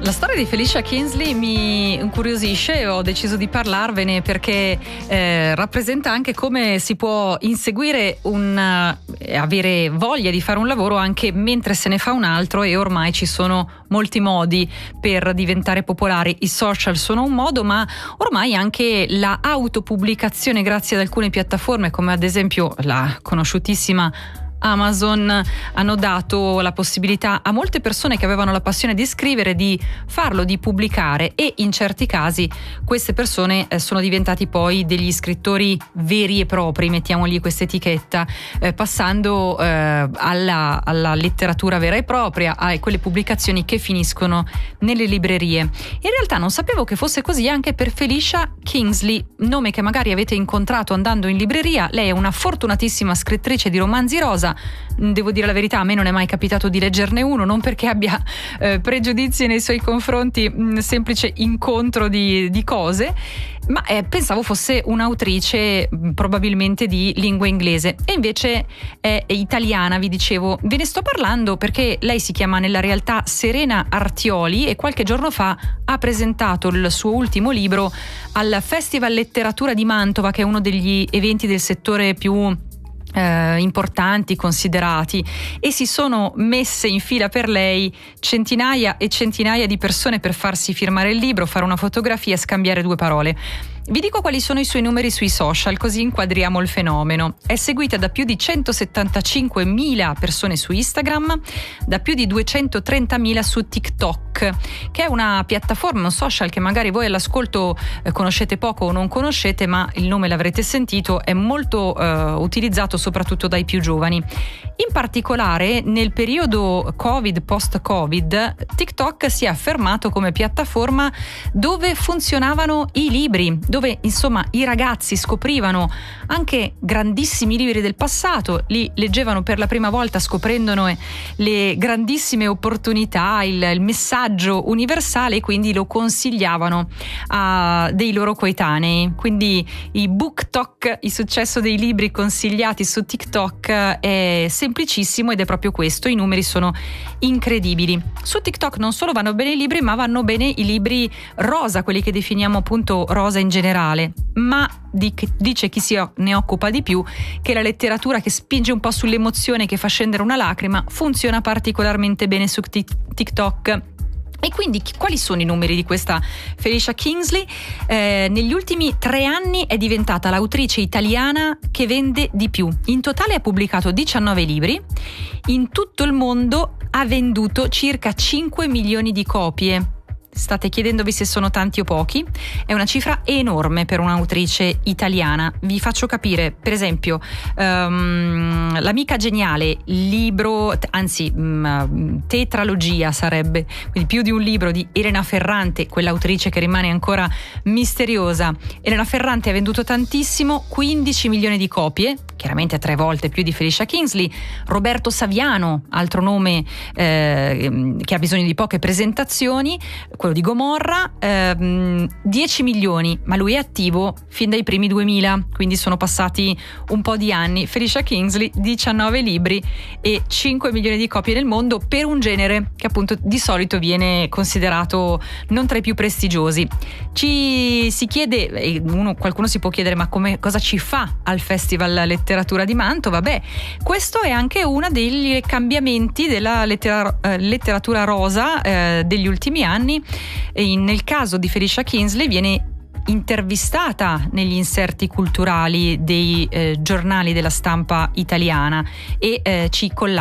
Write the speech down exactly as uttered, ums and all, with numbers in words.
La storia di Felicia Kingsley mi incuriosisce e ho deciso di parlarvene perché eh, rappresenta anche come si può inseguire un eh, avere voglia di fare un lavoro anche mentre se ne fa un altro, e ormai ci sono molti modi per diventare popolari. I social sono un modo, ma ormai anche la autopubblicazione grazie ad alcune piattaforme come ad esempio la conosciutissima Amazon hanno dato la possibilità a molte persone che avevano la passione di scrivere di farlo, di pubblicare, e in certi casi queste persone eh, sono diventati poi degli scrittori veri e propri, mettiamogli questa etichetta, eh, passando eh, alla, alla letteratura vera e propria, a quelle pubblicazioni che finiscono nelle librerie. In realtà non sapevo che fosse così anche per Felicia Kingsley, nome che magari avete incontrato andando in libreria. Lei è una fortunatissima scrittrice di romanzi rosa. Devo dire la verità, a me non è mai capitato di leggerne uno, non perché abbia eh, pregiudizi nei suoi confronti, mh, semplice incontro di, di cose, ma eh, pensavo fosse un'autrice mh, probabilmente di lingua inglese, e invece è, è italiana. Vi dicevo, ve ne sto parlando perché lei si chiama nella realtà Serena Artioli e qualche giorno fa ha presentato il suo ultimo libro al Festival Letteratura di Mantova, che è uno degli eventi del settore più Eh, importanti, considerati, e si sono messe in fila per lei centinaia e centinaia di persone per farsi firmare il libro, fare una fotografia, scambiare due parole. Vi dico quali sono i suoi numeri sui social, così inquadriamo il fenomeno. È seguita da più di centosettantacinquemila persone su Instagram, da più di duecentotrentamila su TikTok, che è una piattaforma, un social che magari voi all'ascolto eh, conoscete poco o non conoscete, ma il nome l'avrete sentito, è molto eh, utilizzato soprattutto dai più giovani. In particolare nel periodo Covid, post-Covid, TikTok si è affermato come piattaforma dove funzionavano i libri, dove insomma i ragazzi scoprivano anche grandissimi libri del passato, li leggevano per la prima volta scoprendone le grandissime opportunità, il, il messaggio universale, e quindi lo consigliavano a dei loro coetanei. Quindi i BookTok, il successo dei libri consigliati su TikTok è semplicissimo ed è proprio questo, i numeri sono incredibili. Su TikTok non solo vanno bene i libri, ma vanno bene i libri rosa, quelli che definiamo appunto rosa in generale, ma dice chi si ne occupa di più che la letteratura che spinge un po' sull'emozione, che fa scendere una lacrima, funziona particolarmente bene su TikTok. E quindi quali sono i numeri di questa Felicia Kingsley? Eh, negli ultimi tre anni è diventata l'autrice italiana che vende di più. In totale ha pubblicato diciannove libri. In tutto il mondo ha venduto circa cinque milioni di copie. State chiedendovi se sono tanti o pochi? È una cifra enorme per un'autrice italiana. Vi faccio capire, per esempio, um, L'amica geniale, libro, anzi um, tetralogia sarebbe, quindi più di un libro di Elena Ferrante, quell'autrice che rimane ancora misteriosa. Elena Ferrante ha venduto tantissimo, quindici milioni di copie, chiaramente tre volte più di Felicia Kingsley. Roberto Saviano, altro nome eh, che ha bisogno di poche presentazioni, quello di Gomorra, ehm, dieci milioni, ma lui è attivo fin dai primi duemila, quindi sono passati un po' di anni. Felicia Kingsley, diciannove libri e cinque milioni di copie nel mondo, per un genere che appunto di solito viene considerato non tra i più prestigiosi. Ci si chiede, e uno, qualcuno si può chiedere, ma come, cosa ci fa al Festival Letteratura di Mantova? Beh, questo è anche uno degli cambiamenti della lettera, eh, letteratura rosa eh, degli ultimi anni. E nel caso di Felicia Kingsley viene intervistata negli inserti culturali dei eh, giornali della stampa italiana e eh, ci collabora